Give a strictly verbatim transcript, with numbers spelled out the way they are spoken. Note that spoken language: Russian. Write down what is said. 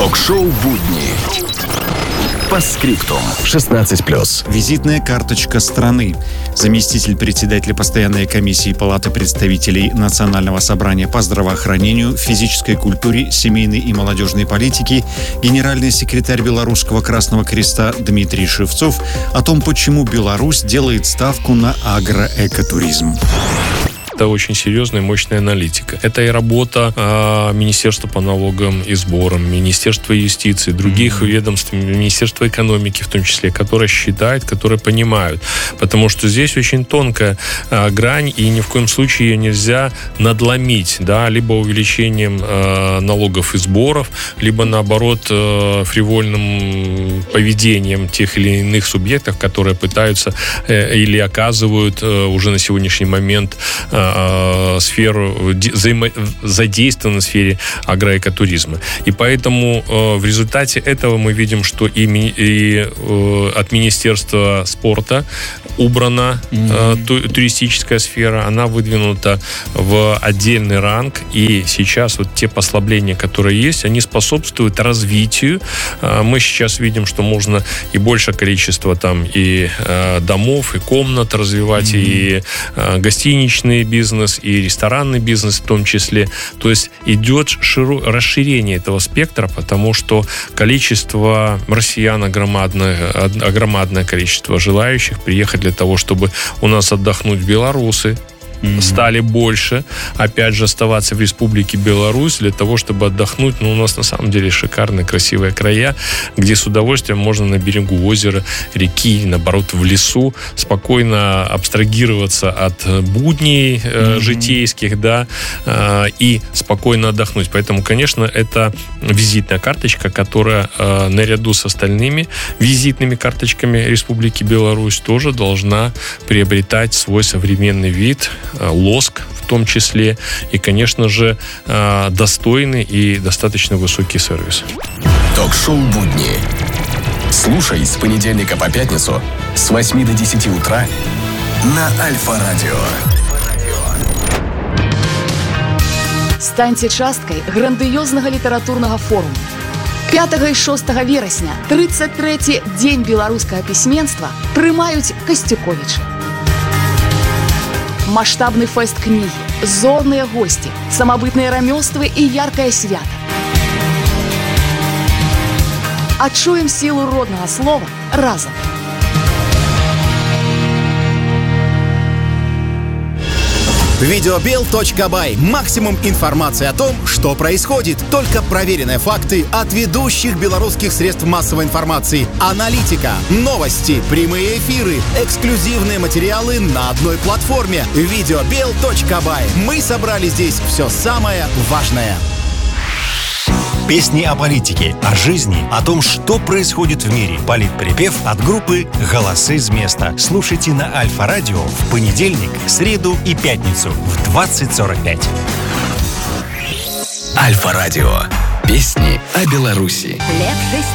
Ток-шоу «Будни». Постскриптум. шестнадцать плюс. Визитная карточка страны. Заместитель председателя постоянной комиссии Палаты представителей Национального собрания по здравоохранению, физической культуре, семейной и молодежной политике, генеральный секретарь Белорусского Красного Креста Дмитрий Шевцов о том, почему Беларусь делает ставку на агроэкотуризм. Это очень серьезная и мощная аналитика. Это и работа э, Министерства по налогам и сборам, Министерства юстиции, других mm-hmm. ведомств, Министерства экономики в том числе, которые считают, которые понимают. Потому что здесь очень тонкая э, грань, и ни в коем случае ее нельзя надломить, да, либо увеличением э, налогов и сборов, либо наоборот э, фривольным поведением тех или иных субъектов, которые пытаются э, или оказывают э, уже на сегодняшний момент э, сферу задействована в сфере агроэкотуризма. И поэтому э, в результате этого мы видим, что и, ми, и э, от Министерства спорта убрана э, ту, туристическая сфера, она выдвинута в отдельный ранг, и сейчас вот те послабления, которые есть, они способствуют развитию. Э, мы сейчас видим, что можно и большее количество там и э, домов, и комнат развивать, mm-hmm. и э, гостиничные бизнес, и ресторанный бизнес в том числе. То есть идет широ... расширение этого спектра, потому что количество россиян огромадное, огромадное количество желающих приехать для того, чтобы у нас отдохнуть белорусы, Mm-hmm. стали больше, опять же, оставаться в Республике Беларусь для того, чтобы отдохнуть. Но у нас на самом деле шикарные, красивые края, где с удовольствием можно на берегу озера, реки, наоборот, в лесу спокойно абстрагироваться от будней э, mm-hmm. житейских, да, э, и спокойно отдохнуть. Поэтому, конечно, это визитная карточка, которая э, наряду с остальными визитными карточками Республики Беларусь тоже должна приобретать свой современный вид, лоск в том числе, и, конечно же, достойный и достаточно высокий сервис. Ток-шоу «Будни». Слушай с понедельника по пятницу с восьми до десяти утра на Альфа-радио. Станьце часткай грандыёзнага літаратурнага форуму. пятага і шостага верасня, тридцать трэці дзень беларускага пісьменства, прымаюць Касцюковічы. Маштабны фэст кнігі, зорныя госці, самабытныя рамёствы і яркае свята. Адчуем сілу роднага слова разам. Видеобел точка бай. Максимум информации о том, что происходит. Только проверенные факты от ведущих белорусских средств массовой информации. Аналитика, новости, прямые эфиры, эксклюзивные материалы на одной платформе. Видеобел точка бай. Мы собрали здесь все самое важное. Песни о политике, о жизни, о том, что происходит в мире. Политприпев от группы «Голосы с места». Слушайте на Альфа-радио в понедельник, среду и пятницу в двадцать сорок пять. Альфа-радио. Песни о Беларуси.